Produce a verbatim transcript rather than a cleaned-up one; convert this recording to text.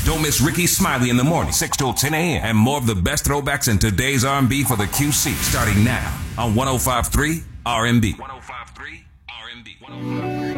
Don't miss Ricky Smiley in the morning, six till ten a.m. And more of the best throwbacks in today's R and B for the Q C, starting now on one oh five point three R and B. one oh five point three R and B.